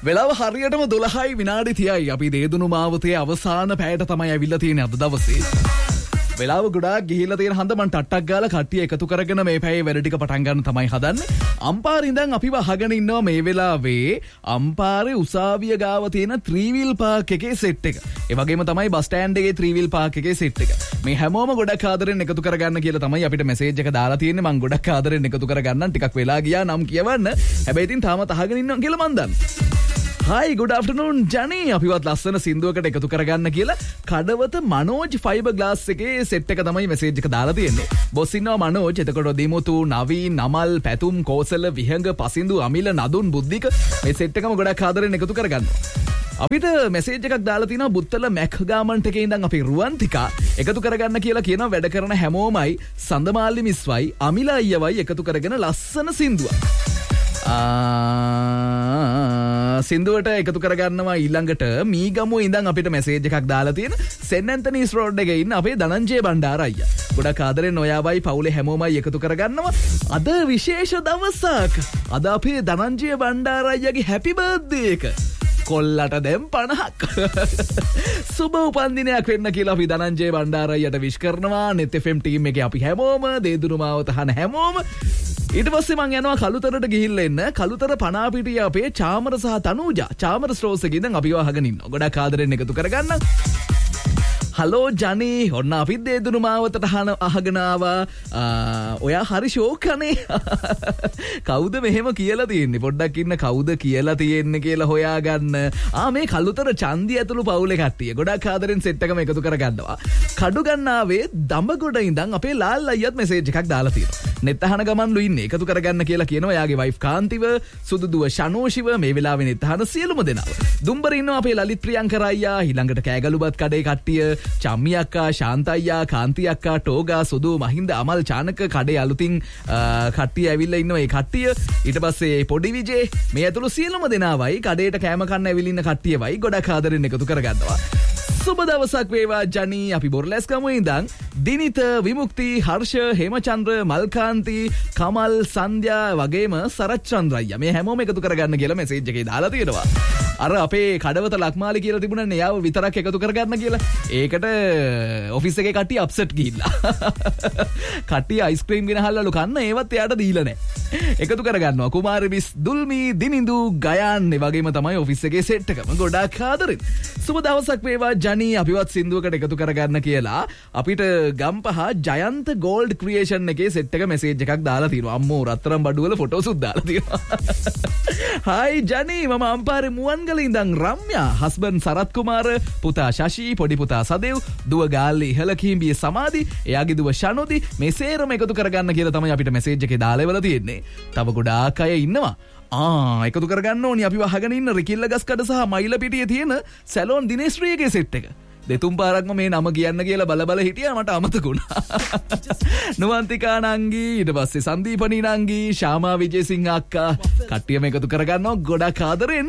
වෙලාව හරියටම 12යි විනාඩි 30යි. අපි දේදුණු මාවතේ අවසාන පැයට තමයි ඇවිල්ලා තියෙන්නේ අද දවසේ. වෙලාව ගොඩාක් ගිහිල්ලා තියෙන හන්ද මං ටට්ටක් ගාලා කට්ටිය එකතු කරගෙන මේ පැයේ වැඩ ටික පටන් ගන්න තමයි හදන්නේ. අම්පාරේ ඉඳන් අපිව අහගෙන ඉන්නවා මේ වෙලාවේ අම්පාරේ උසාවිය ගාව තියෙන 3 wheel park එකේ සෙට් එක. ඒ වගේම තමයි බස් ස්ටෑන්ඩ් එකේ 3 wheel park එකේ සෙට් එක. මේ හැමෝම ගොඩක් ආදරෙන් එකතු කරගන්න කියලා තමයි අපිට මෙසේජ් එක දාලා තියෙන්නේ. මං ගොඩක් ආදරෙන් එකතු කරගන්නම්. ටිකක් වෙලා ගියා නම් කියවන්න. හැබැයි ඉතින් තාමත් අහගෙන ඉන්නවා කියලා මං දන්නවා. Hi, good afternoon, Johnny. අපිවත් ලස්සන සින්දුවකට එකතු කරගන්න කියලා කඩවත මනෝජ් ෆයිබර් ග්ලාස් එකේ සෙට් එක තමයි මෙසේජ් එක දාලා තියෙන්නේ. බොස් ඉන්නවා මනෝජ්. එතකොට දිමුතු, නවීන්, නමල්, පැතුම්, කෝසල, විහංග, පසින්දු, අමිල, නදුන්, බුද්ධික මේ සෙට් එකම ගොඩක් ආදරෙන් එකතු කරගන්නවා. අපිට මෙසේජ් එකක් දාලා තිනවා බුත්තල මැක් ගාමන්ට් එකේ ඉඳන් අපි රුවන්තිකා එකතු කරගන්න කියලා කියනවා. වැඩ කරන හැමෝමයි සඳමාලි මිස්වයි අමිල අයියවයි එකතු කරගෙන ලස්සන සින්දුවක්. සින්දුවට එකතු කරගන්නවා. ඊළඟට මීගමුව ඉඳන් අපිට මෙසේජ් එකක් දාලා තියෙන සෙන් ඇන්තනීස් රෝඩ් එකේ ඉන්න අපේ ධනංජය බණ්ඩාර අයියා. ගොඩක් ආදරෙන් ඔයාවයි පවුලේ හැමෝමයි එකතු කරගන්නවා. අද විශේෂ දවසක්. අද අපේ ධනංජය බණ්ඩාර අයියාගේ හැපි බර්ත්ඩේ එක. කොල්ලට දැම් 50ක් සුබ උපන්දිනයක් වෙන්න කියලා අපි ධනංජය බණ්ඩාර අයියට විශ් කරනවා. net fm ටීම් එකේ අපි හැමෝම දේදුණු මාවත හන හැමෝම. ඊට පස්සේ මං යනවා කළුතරට ගිහිල්ලා එන්න. කළුතර පනාපිටිය අපේ චාමර සහ තනූජා චාමර ස්ටෝර්ස් එකේ ඉඳන් අපිව අහගෙන ඉන්නවා. ගොඩක් ආදරෙන් එකතු කරගන්න. හලෝ ජනි, ඔන්න අපිත් දේදුණු මාවතට අහගෙන ආවා. ඔයා හරි ෂෝක් අනේ. කවුද මෙහෙම කියලා තියෙන්නේ? පොඩ්ඩක් ඉන්න කවුද කියලා තියෙන්නේ කියලා හොයාගන්න. මේ කළුතර චන්දි ඇතුළු පවුලේ කට්ටිය ගොඩක් ආදරෙන් සෙට් එකම එකතු කරගන්නවා. කඩු ගන්නාවේ දඹගොඩ ඉඳන් අපේ ලාල් අයියත් මෙසේජ් එකක් දාලා තියෙනවා. net අහන ගමන්ලු ඉන්නේ එකතු කරගන්න කියලා කියනවා. එයාගේ වයිෆ් කාන්තිව, සුදුදුව ෂනෝෂිව මේ වෙලාවේ net අහන සියලුම දෙනාව. දුම්බර ඉන්නවා අපේ ලලිත් ප්‍රියංකර අයියා. ඊළඟට කෑගලුබත් කඩේ කට්ටිය, චම්මි අක්කා, ශාන්ත අයියා, කාන්ති අක්කා, ටෝගා, සුදු, මහින්ද, අමල්, චානක කඩේ අලුතින් කට්ටිය ඇවිල්ලා ඉන්නවා. ඒ කට්ටිය ඊට පස්සේ පොඩි විජේ මේ ඇතුළු සියලුම දෙනාවයි කඩේට කෑම කන්න ඇවිල්ලා ඉන්න කට්ටියවයි ගොඩක් ආදරෙන් එකතු කරගන්නවා. සුබ දවසක් වේවා ජනි. අපි බොරලැස්කමුවේ ඉඳන් දිනිත, විමුක්ති, හර්ෂ, හේමචන්ද්‍ර, මල්කාන්ති, කමල්, සන්ධ්‍යා වගේම සරච්චන්ද්‍ර අයියා මේ හැමෝම එකතු කරගන්න කියලා මෙසේජ් එකේ දාලා තියෙනවා. අර අපේ කඩවත ලක්මාලි කියලා තිබුණානේ යාව විතරක් එකතු කරගන්න කියලා. ඒකට ඔෆිස් එකේ කට්ටිය අප්සෙට් ගිහිල්ලා. කට්ටිය අයිස්ක්‍රීම් ගෙනහල්ලාලු කන්න ඒවත් එයාට දීලා නැහැ. එකතු කරගන්නවා. කුමාරවිස්, දුල්මි, දිනිඳු, ගයාන් ඒ වගේම තමයි ඔෆිස් එකේ සෙට් එකම ගොඩක් ආදරෙන්. සුබ දවසක් වේවා ජනි. අපිවත් සින්දුවකට එකතු කරගන්න කියලා අපිට ගම්පහ ජයන්ත ගෝල්ඩ් ක්‍රියේෂන් එකේ සෙට් එක මෙසේජ් එකක් දාලා තියෙනවා. අම්මෝ රත්තරන් බඩුවල ෆොටෝසුත් දාලා තියෙනවා. හයි ජනි, මම අම්පාරේ මුවන්ගල ඉඳන් රම්‍යා, හස්බන්ඩ් සරත් කුමාර, පුතා ශෂි, පොඩි පුතා සදෙව්, දුව ගාල්ලේ ඉහළ කීඹියේ සමාධි, එයාගේ දුව ශනොදි මේ සේරම එකතු කරගන්න කියලා තමයි අපිට මෙසේජ් එකේ දාලා ඉවලා තියෙන්නේ. තව ගොඩාක් අය ඉන්නවා. එකතු කරගන්න ඕනි. අපි වහගෙන ඉන්න රිකිල්ල ගස්කඩ සහ මයිල පිටියේ තියෙන සැලෝන් දිනේශ්‍රීගේ සෙට් එක. දෙතුන් පාරක්ම මේ නම කියන්න කියලා බල හිටියා. මට අමතක වුණා. නුවන්තිකා නංගි, ඊට පස්සේ සංදීපනී නංගි, ශාමා විජේසිංහ අක්කා කට්ටියම එකතු කරගන්නවා ගොඩක් ආදරෙන්.